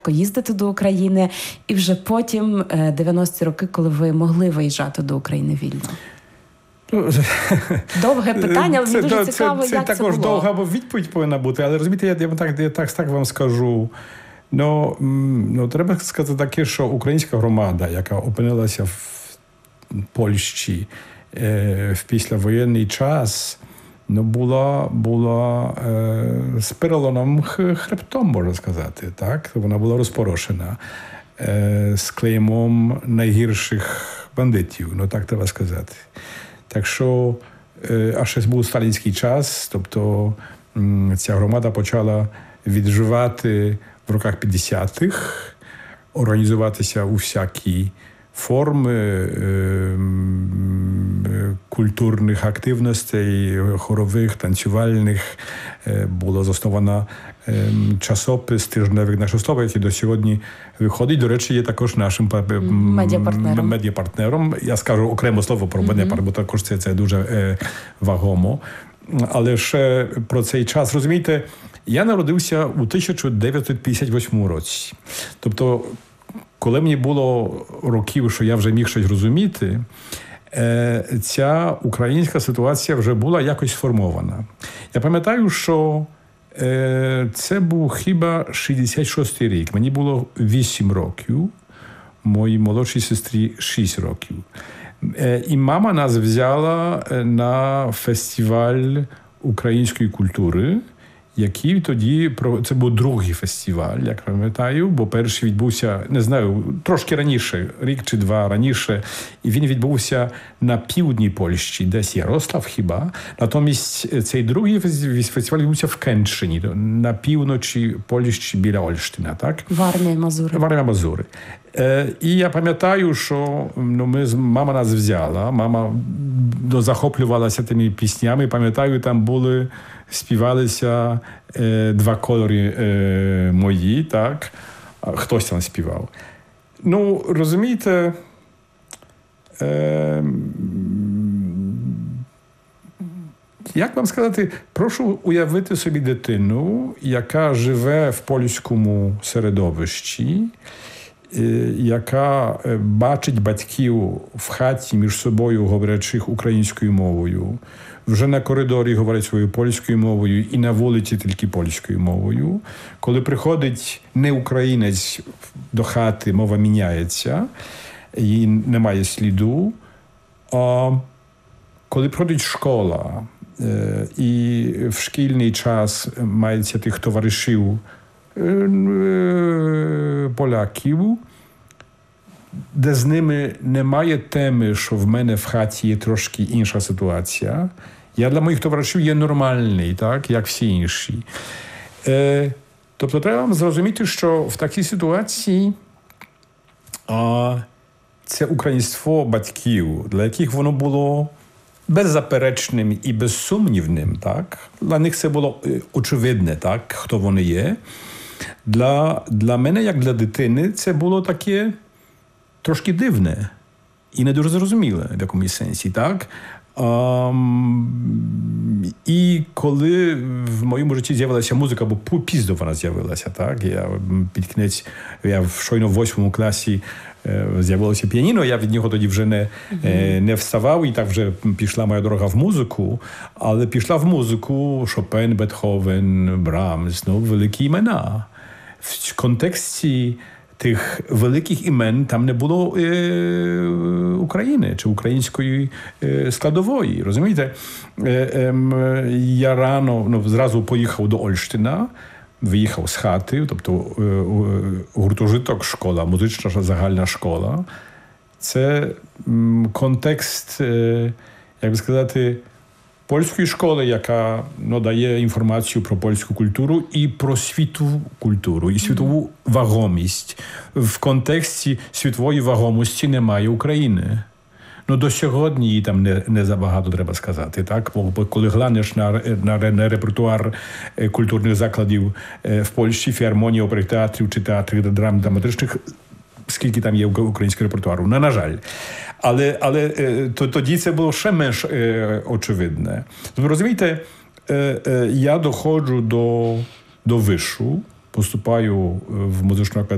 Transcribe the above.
їздити до України, і вже потім 90-ті роки, коли ви могли виїжджати до України вільно? Довге питання, але мені дуже цікаво, як це було. Це також довга відповідь повинна бути, але розумієте, я так вам скажу. Треба сказати таке, що українська громада, яка опинилася в Польщі в післявоєнний час, була з переломним хребтом, можна сказати. Так? Вона була розпорошена з клеймом найгірших бандитів, так треба сказати. Так що, а ще був сталінський час, тобто ця громада почала відживати в роках 50-х, організуватися у всякі форми культурних активностей, хорових, танцювальних. Було засновано часопис «Тижневик на Шостова», який до сьогодні виходить. До речі, є також нашим медіапартнером. Я скажу окремо слово про медіапартнер, бо також це дуже вагомо. Але ще про цей час, розумієте, я народився у 1958 році. Тобто, коли мені було років, що я вже міг щось розуміти, ця українська ситуація вже була якось сформована. Я пам'ятаю, що це був хіба 66-й рік. Мені було 8 років, моїй молодшій сестрі 6 років. І мама нас взяла на фестиваль української культури, який тоді, це був другий фестиваль, як пам'ятаю, бо перший відбувся, не знаю, трошки раніше, рік чи два раніше, і він відбувся на півдні Польщі, десь Ярослав хіба. Натомість цей другий фестиваль відбувся в Кенчині, на півночі Польщі біля Ольштина, так? Вармія-Мазури. І я пам'ятаю, що мама нас взяла, мама захоплювалася тими піснями, пам'ятаю, там співалися «Два кольори мої», так? Хтось там співав. Розумієте, як вам сказати, прошу уявити собі дитину, яка живе в польському середовищі, яка бачить батьків в хаті між собою говорячих українською мовою, вже на коридорі говорить своєю польською мовою і на вулиці тільки польською мовою. Коли приходить не українець до хати, мова міняється, і немає сліду. А коли приходить школа, і в шкільний час мається тих товаришів поляків, де з ними немає теми, що в мене в хаті є трошки інша ситуація. Я для моїх товаришів є нормальний, так, як всі інші. Тобто треба вам зрозуміти, що в такій ситуації це українство батьків, для яких воно було беззаперечним і безсумнівним, так? Для них це було очевидне, так, хто вони є. Для мене, як для дитини, це було таке трошки дивне і не дуже зрозуміле в якомусь сенсі, так? І коли в моєму житті з'явилася музика, бо пізно вона з'явилася, так? Я щойно в 8 класі з'явилося піаніно, я від нього тоді вже не вставав, і так вже пішла моя дорога в музику, але пішла в музику Шопен, Бетховен, Брамс, великі імена. В контексті тих великих імен там не було України чи української складової. Розумієте? Я рано зразу поїхав до Ольштина, виїхав з хати, тобто гуртожиток школа, музична загальна школа. Це контекст, як би сказати, польської школи, яка дає інформацію про польську культуру і про світову культуру, і світову вагомість. В контексті світової вагомості немає України. До сьогодні її там не забагато треба сказати, так? Бо коли глянеш на репертуар культурних закладів в Польщі, філармонії, оперних театрів чи театрів драматичних, скільки там є українського репертуару. На жаль. Але тоді це було ще менш очевидне. Ви розумієте, я доходжу до вишу, поступаю в музичну академію,